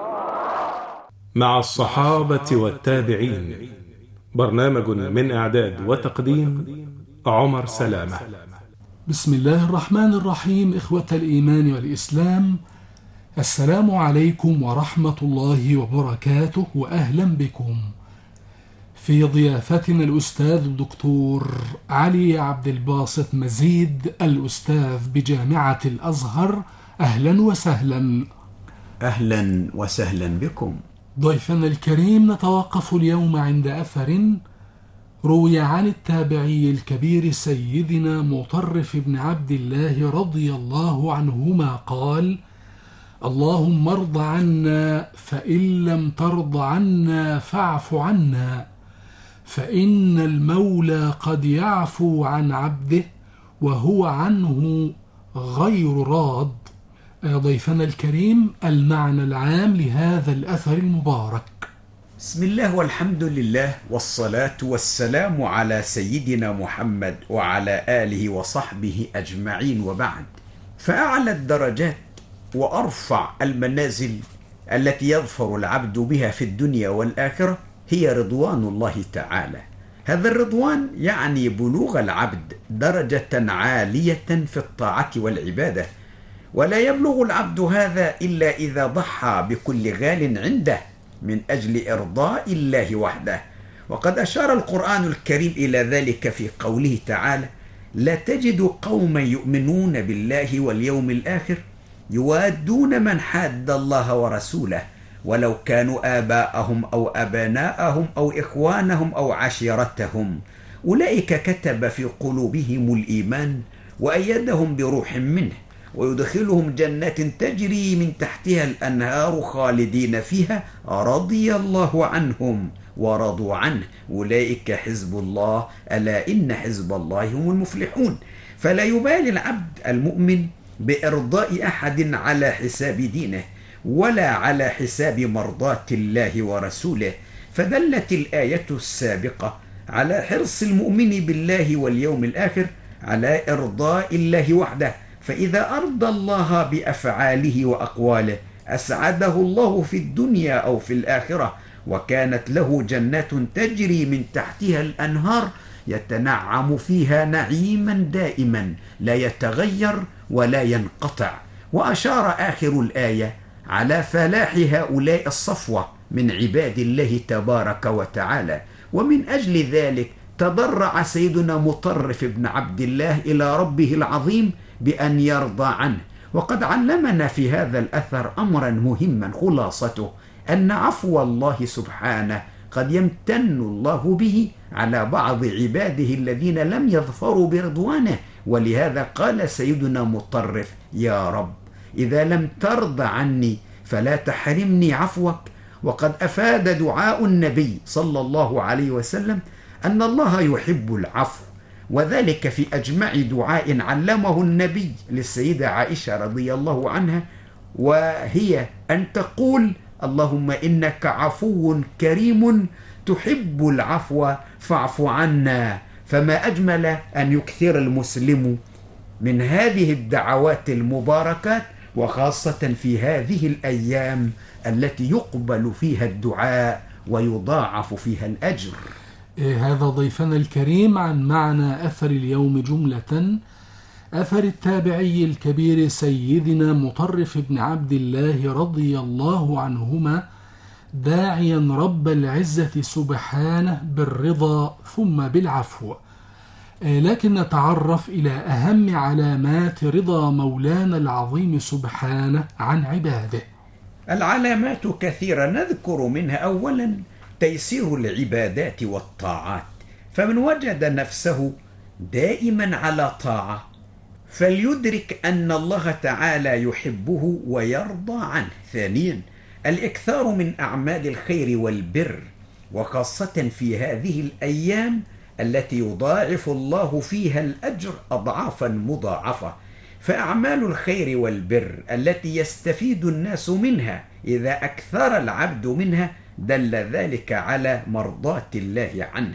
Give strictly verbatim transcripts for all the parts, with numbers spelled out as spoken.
مع الصحابة والتابعين، برنامج من إعداد وتقديم عمر سلامة. بسم الله الرحمن الرحيم. إخوة الإيمان والإسلام، السلام عليكم ورحمة الله وبركاته، وأهلا بكم في ضيافتنا الأستاذ الدكتور علي عبد الباسط مزيد، الأستاذ بجامعة الأزهر. أهلا وسهلا. أهلا وسهلا بكم. ضيفنا الكريم، نتوقف اليوم عند أثر روي عن التابعي الكبير سيدنا مطرف بن عبد الله رضي الله عنهما قال: اللهم ارض عنا، فإن لم ترض عنا فاعف عنا، فإن المولى قد يعفو عن عبده وهو عنه غير راض. ضيفنا الكريم، المعنى العام لهذا الأثر المبارك. بسم الله والحمد لله والصلاة والسلام على سيدنا محمد وعلى آله وصحبه أجمعين، وبعد. فأعلى الدرجات وأرفع المنازل التي يظفر العبد بها في الدنيا والآخرة هي رضوان الله تعالى. هذا الرضوان يعني بلوغ العبد درجة عالية في الطاعة والعبادة، ولا يبلغ العبد هذا إلا إذا ضحى بكل غال عنده من أجل إرضاء الله وحده. وقد أشار القرآن الكريم إلى ذلك في قوله تعالى: لا تجد قوما يؤمنون بالله واليوم الآخر يوادون من حاد الله ورسوله ولو كانوا آباءهم أو أبناءهم أو إخوانهم أو عشيرتهم أولئك كتب في قلوبهم الإيمان وأيدهم بروح منه ويدخلهم جنات تجري من تحتها الأنهار خالدين فيها رضي الله عنهم ورضوا عنه أولئك حزب الله ألا إن حزب الله هم المفلحون. فلا يبالي العبد المؤمن بإرضاء أحد على حساب دينه ولا على حساب مرضاة الله ورسوله. فدلت الآية السابقة على حرص المؤمن بالله واليوم الآخر على إرضاء الله وحده، فإذا أرضى الله بأفعاله وأقواله أسعده الله في الدنيا أو في الآخرة، وكانت له جنات تجري من تحتها الأنهار يتنعم فيها نعيما دائما لا يتغير ولا ينقطع. وأشار آخر الآية على فلاح هؤلاء الصفوة من عباد الله تبارك وتعالى. ومن أجل ذلك تضرع سيدنا مطرف بن عبد الله إلى ربه العظيم بأن يرضى عنه. وقد علمنا في هذا الأثر أمرا مهما، خلاصته أن عفو الله سبحانه قد يمتن الله به على بعض عباده الذين لم يظفروا برضوانه. ولهذا قال سيدنا مطرف: يا رب إذا لم ترضى عني فلا تحرمني عفوك. وقد أفاد دعاء النبي صلى الله عليه وسلم أن الله يحب العفو، وذلك في أجمع دعاء علمه النبي للسيدة عائشة رضي الله عنها، وهي أن تقول: اللهم إنك عفو كريم تحب العفو فاعف عنا. فما أجمل أن يكثر المسلم من هذه الدعوات المباركات، وخاصة في هذه الأيام التي يقبل فيها الدعاء ويضاعف فيها الأجر. هذا ضيفنا الكريم عن معنى أثر اليوم جملة. أثر التابعي الكبير سيدنا مطرف بن عبد الله رضي الله عنهما، داعيا رب العزة سبحانه بالرضا ثم بالعفو. لكن نتعرف إلى أهم علامات رضا مولانا العظيم سبحانه عن عباده. العلامات كثيرة، نذكر منها أولا تيسير العبادات والطاعات، فمن وجد نفسه دائما على طاعة فليدرك أن الله تعالى يحبه ويرضى عنه. ثانيا الإكثار من أعمال الخير والبر، وخاصة في هذه الأيام التي يضاعف الله فيها الأجر أضعافا مضاعفة. فأعمال الخير والبر التي يستفيد الناس منها إذا أكثر العبد منها دل ذلك على مرضاة الله عنه.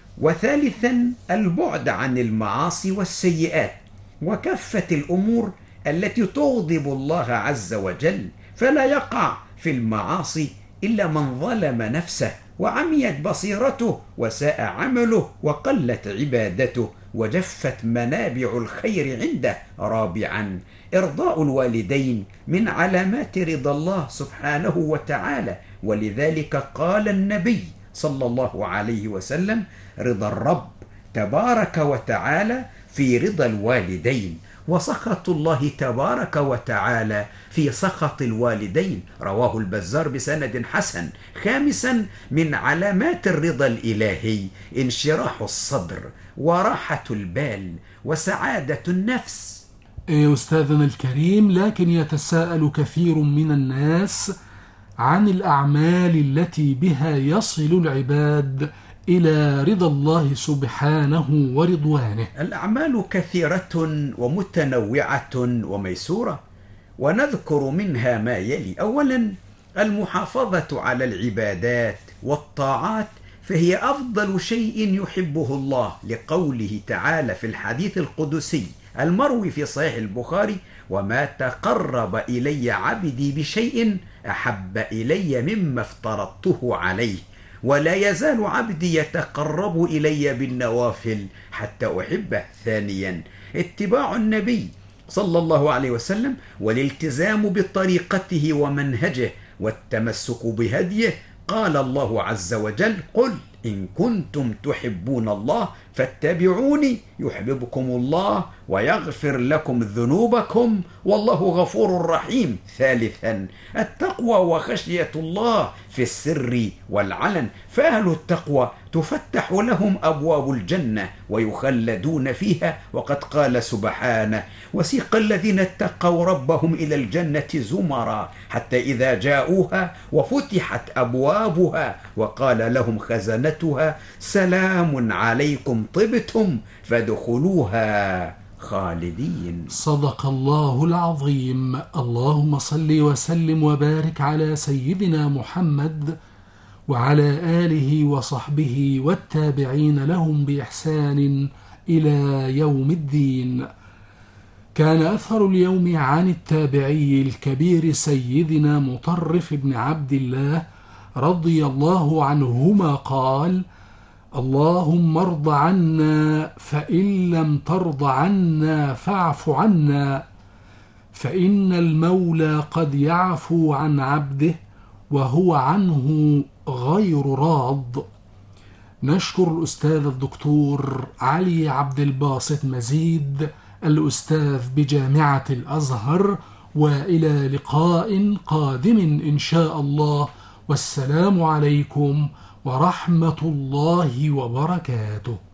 وثالثا البعد عن المعاصي والسيئات وكافة الأمور التي تغضب الله عز وجل، فلا يقع في المعاصي إلا من ظلم نفسه وعميت بصيرته وساء عمله وقلت عبادته وجفت منابع الخير عنده. رابعا، إرضاء الوالدين من علامات رضا الله سبحانه وتعالى، ولذلك قال النبي صلى الله عليه وسلم: رضا الرب تبارك وتعالى في رضا الوالدين، وسخط الله تبارك وتعالى في سخط الوالدين. رواه البزار بسند حسن. خامسا، من علامات الرضا الإلهي انشراح الصدر وراحة البال وسعادة النفس. إيه أستاذنا الكريم، لكن يتساءل كثير من الناس عن الأعمال التي بها يصل العباد إلى رضا الله سبحانه ورضوانه. الأعمال كثيرة ومتنوعة وميسورة، ونذكر منها ما يلي. أولا، المحافظة على العبادات والطاعات، فهي أفضل شيء يحبه الله، لقوله تعالى في الحديث القدسي المروي في صحيح البخاري: وما تقرب إلي عبدي بشيء أحب إلي مما افترضته عليه، ولا يزال عبدي يتقرب إلي بالنوافل حتى أحبه. ثانيا، اتباع النبي صلى الله عليه وسلم والالتزام بطريقته ومنهجه والتمسك بهديه. قال الله عز وجل: قل إن كنتم تحبون الله فاتبعوني يحببكم الله ويغفر لكم ذنوبكم والله غفور رحيم. ثالثا، التقوى وخشية الله في السر والعلن، فأهل التقوى تفتح لهم أبواب الجنة ويخلدون فيها، وقد قال سبحانه: وسيق الذين اتقوا ربهم إلى الجنة زمرا حتى إذا جاءوها وفتحت أبوابها وقال لهم خزنتها سلام عليكم طبتم فادخلوها خالدين. صدق الله العظيم. اللهم صل وسلم وبارك على سيدنا محمد وعلى آله وصحبه والتابعين لهم بإحسان إلى يوم الدين. كان أثر اليوم عن التابعي الكبير سيدنا مطرف بن عبد الله رضي الله عنهما قال: اللهم ارض عنا، فإن لم ترض عنا فاعف عنا، فإن المولى قد يعفو عن عبده وهو عنه غير راض. نشكر الأستاذ الدكتور علي عبد الباسط مزيد، الأستاذ بجامعة الأزهر، وإلى لقاء قادم إن شاء الله، والسلام عليكم ورحمة الله وبركاته.